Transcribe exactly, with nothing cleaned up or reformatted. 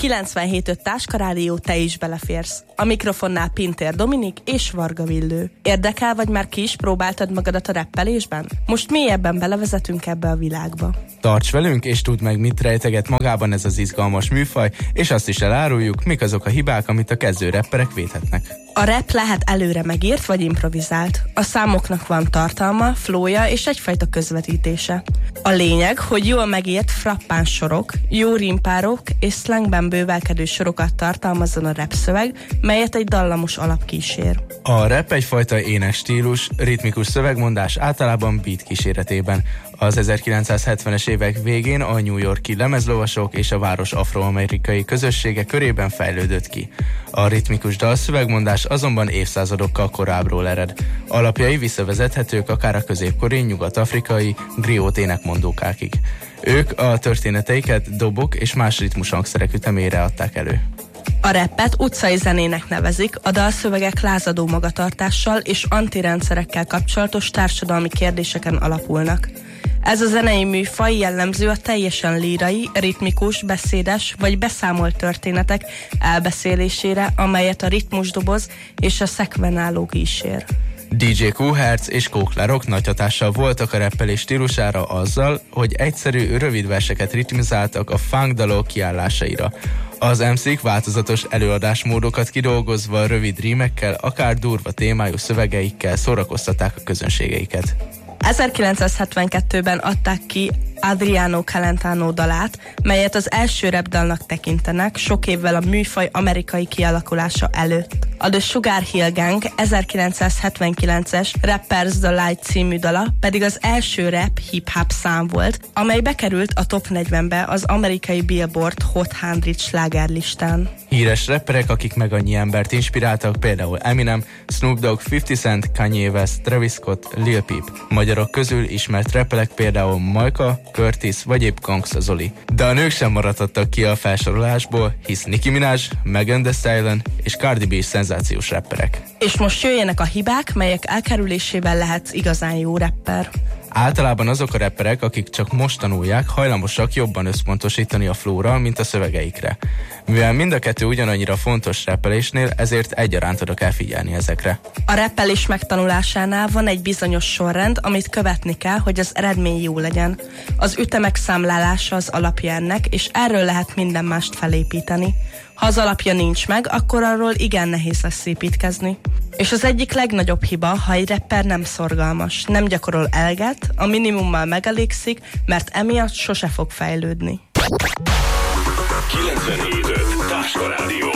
kilencvenhét öt Táska Rádió, te is beleférsz. A mikrofonnál Pintér Dominik és Varga Villő. Érdekel, vagy már ki is próbáltad magadat a rappelésben? Most mélyebben belevezetünk ebbe a világba. Tarts velünk, és tudd meg, mit rejteget magában ez az izgalmas műfaj, és azt is eláruljuk, mik azok a hibák, amit a kezdő rapperek védhetnek. A rap lehet előre megírt vagy improvizált. A számoknak van tartalma, flója és egyfajta közvetítése. A lényeg, hogy jól megírt frappáns sorok, jó rimpárok és slangben bővelkedő sorokat tartalmazzon a rap szöveg, melyet egy dallamos alap kísér. A rap egyfajta énekstílus, ritmikus szövegmondás, általában beat kíséretében. Az ezerkilencszázhetvenes évek végén a New York-i lemezlovasok és a város afroamerikai közössége körében fejlődött ki. A ritmikus dalszövegmondás azonban évszázadokkal korábbról ered. Alapjai visszavezethetők akár a középkori nyugat-afrikai griot énekmondókákig. Ők a történeteiket dobok és más ritmus hangszerek ütemére adták elő. A rappet utcai zenének nevezik, a dalszövegek lázadó magatartással és antirendszerekkel kapcsolatos társadalmi kérdéseken alapulnak. Ez a zenei műfaj jellemző a teljesen lírai, ritmikus, beszédes vagy beszámolt történetek elbeszélésére, amelyet a ritmusdoboz és a szekvenáló kísér. dé dzsé Kool Herc és Coke La Rock nagy hatással voltak a rappelés stílusára azzal, hogy egyszerű, rövid verseket ritmizáltak a funk dalok kiállásaira. Az em cék változatos előadásmódokat kidolgozva rövid rímekkel, akár durva témájú szövegeikkel szórakoztatták a közönségeiket. ezerkilencszázhetvenkettőben adták ki Adriano Celentano dalát, melyet az első rap dalnak tekintenek sok évvel a műfaj amerikai kialakulása előtt. A The Sugar Hill Gang ezerkilencszázhetvenkilences Rappers the Light című dala pedig az első rap hip-hop szám volt, amely bekerült a top negyvenbe az amerikai Billboard Hot száz slágerlistán. Híres rapperek, akik meg annyi embert inspiráltak, például Eminem, Snoop Dogg, fifty Cent, Kanye West, Travis Scott, Lil Peep. Magyarok közül ismert rappelek például Majka, Curtis vagy épp Gangsta Zoli. De a nők sem maradhattak ki a felsorolásból, hisz Nicki Minaj, Megan Thee Stallion és Cardi B is szenzációs rapperek. És most jöjjenek a hibák, melyek elkerülésével lehetsz igazán jó rapper. Általában azok a rapperek, akik csak most tanulják, hajlamosak jobban összpontosítani a flóra, mint a szövegeikre. Mivel mind a kettő ugyanannyira fontos rappelésnél, ezért egyaránt oda kell figyelni ezekre. A rappelés megtanulásánál van egy bizonyos sorrend, amit követni kell, hogy az eredmény jó legyen. Az ütemek számlálása az alapja ennek, és erről lehet minden mást felépíteni. Ha az alapja nincs meg, akkor arról igen nehéz lesz építkezni. És az egyik legnagyobb hiba, ha egy rapper nem szorgalmas, nem gyakorol eleget, a minimummal megelégszik, mert emiatt sose fog fejlődni. kilencvenhét öt Táska Rádió.